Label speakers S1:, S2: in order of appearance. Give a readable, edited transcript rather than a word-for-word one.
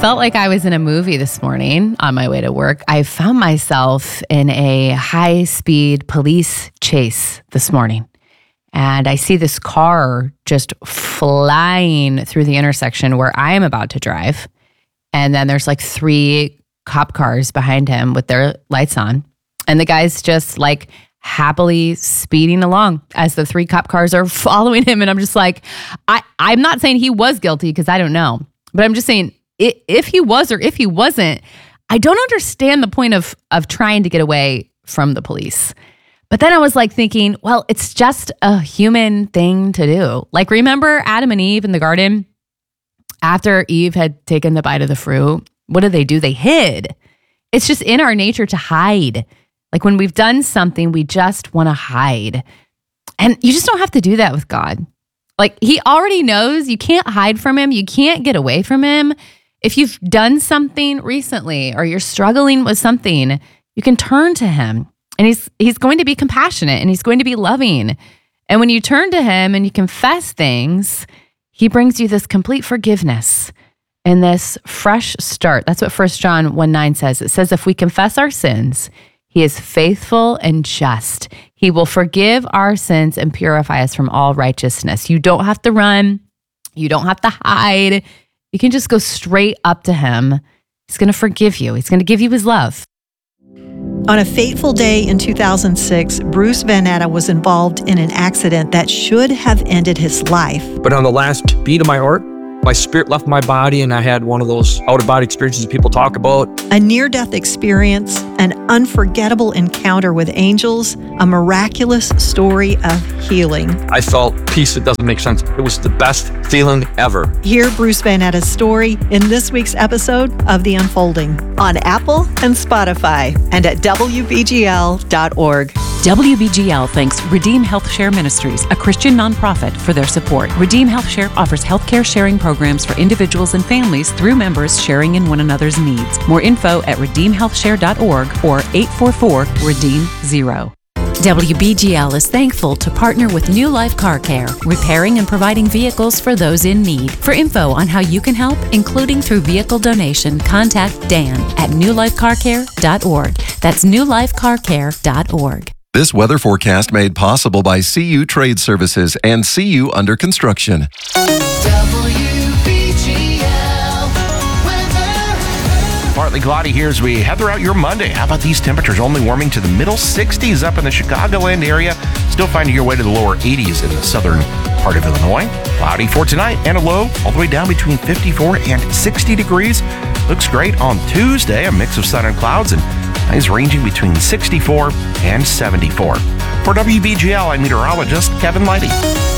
S1: felt like I was in a movie this morning on my way to work. I found myself in a high-speed police chase this morning. And I see this car just flying through the intersection where I am about to drive. And then there's like 3 cop cars behind him with their lights on. And the guy's just like happily speeding along as the 3 cop cars are following him. And I'm just like, I'm not saying he was guilty because I don't know. But I'm just saying if he was or if he wasn't, I don't understand the point of trying to get away from the police. But then I was like thinking, well, it's just a human thing to do. Like, remember Adam and Eve in the garden? After Eve had taken the bite of the fruit, what did? They hid. It's just in our nature to hide. Like when we've done something, we just want to hide. And you just don't have to do that with God. Like he already knows. You can't hide from him. You can't get away from him. If you've done something recently or you're struggling with something, you can turn to him. And he's going to be compassionate and he's going to be loving. And when you turn to him and you confess things, he brings you this complete forgiveness and this fresh start. That's what 1 John 1:9 says. It says, if we confess our sins, he is faithful and just. He will forgive our sins and purify us from all righteousness. You don't have to run. You don't have to hide. You can just go straight up to him. He's going to forgive you. He's going to give you his love.
S2: On a fateful day in 2006, Bruce Van Natta was involved in an accident that should have ended his life.
S3: But on the last beat of my heart, my spirit left my body and I had one of those out-of-body experiences people talk about.
S2: A near-death experience, an unforgettable encounter with angels, a miraculous story of healing.
S3: I felt peace that doesn't make sense. It was the best feeling ever.
S2: Hear Bruce Van Natta's story in this week's episode of The Unfolding on Apple and Spotify and at WBGL.org.
S4: WBGL thanks Redeem Health Share Ministries, a Christian nonprofit, for their support. Redeem Health Share offers healthcare sharing programs for individuals and families through members sharing in one another's needs. More info at redeemhealthshare.org or 844-REDEEM-0. WBGL is thankful to partner with New Life Car Care, repairing and providing vehicles for those in need. For info on how you can help, including through vehicle donation, contact Dan at newlifecarcare.org. That's newlifecarcare.org.
S5: This weather forecast made possible by CU Trade Services and CU Under Construction.
S6: Partly cloudy here as we head throughout your Monday. How about these temperatures only warming to the middle 60s up in the Chicagoland area? Still finding your way to the lower 80s in the southern part of Illinois. Cloudy for tonight and a low all the way down between 54 and 60 degrees. Looks great on Tuesday, a mix of sun and clouds and highs ranging between 64 and 74. For WBGL, I'm meteorologist Kevin Lighty.